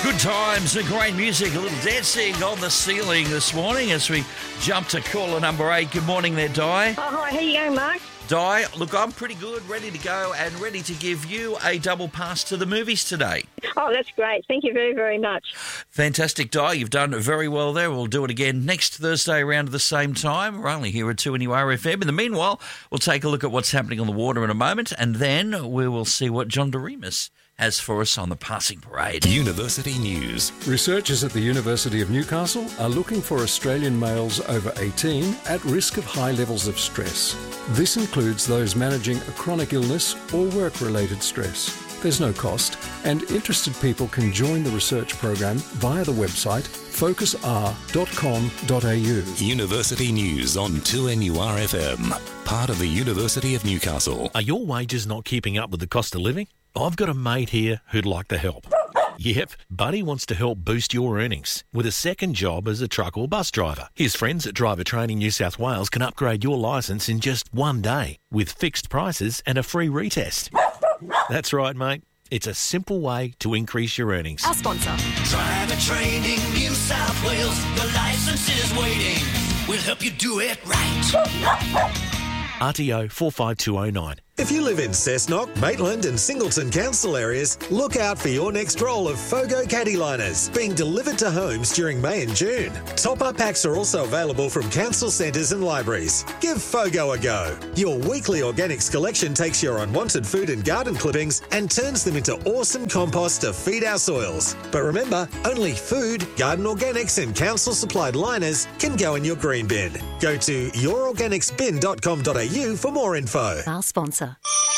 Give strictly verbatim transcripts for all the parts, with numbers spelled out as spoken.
Good times and great music, a little dancing on the ceiling this morning as we jump to caller number eight. Good morning there, Di. Oh, hi. How you going, Mark? Di, look, I'm pretty good, ready to go and ready to give you a double pass to the movies today. Oh, that's great. Thank you very, very much. Fantastic, Di. You've done very well there. We'll do it again next Thursday around the same time. We're only here at two N U R F M. In the meanwhile, we'll take a look at what's happening on the water in a moment, and then we will see what John Doremus has for us on the passing parade. University News. Researchers at the University of Newcastle are looking for Australian males over eighteen at risk of high levels of stress. This includes those managing a chronic illness or work-related stress. There's no cost, and interested people can join the research program via the website focus r dot com dot a u. University News on two N U R F M, part of the University of Newcastle. Are your wages not keeping up with the cost of living? I've got a mate here who'd like to help. Yep, Buddy wants to help boost your earnings with a second job as a truck or bus driver. His friends at Driver Training New South Wales can upgrade your licence in just one day with fixed prices and a free retest. That's right, mate. It's a simple way to increase your earnings. Our sponsor. Driver Training New South Wales. Your licence is waiting. We'll help you do it right. R T O four five two oh nine. If you live in Cessnock, Maitland and Singleton council areas, look out for your next roll of Fogo caddy liners being delivered to homes during May and June. Top-up packs are also available from council centres and libraries. Give Fogo a go. Your weekly organics collection takes your unwanted food and garden clippings and turns them into awesome compost to feed our soils. But remember, only food, garden organics and council-supplied liners can go in your green bin. Go to your organics bin dot com dot a u for more info. Our sponsor.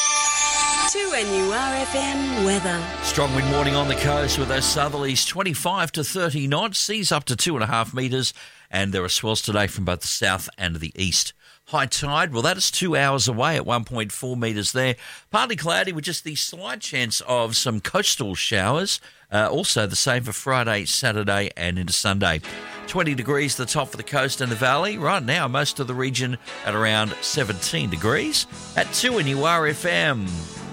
two N U R F M weather. Strong wind warning on the coast with those southerlies twenty-five to thirty knots, seas up to two and a half metres, and there are swells today from both the south and the east. High tide, well, that is two hours away at one point four metres there. Partly cloudy with just the slight chance of some coastal showers. Uh, also the same for Friday, Saturday and into Sunday. twenty degrees the top for the coast and the valley. Right now, most of the region at around seventeen degrees at two N U R F M.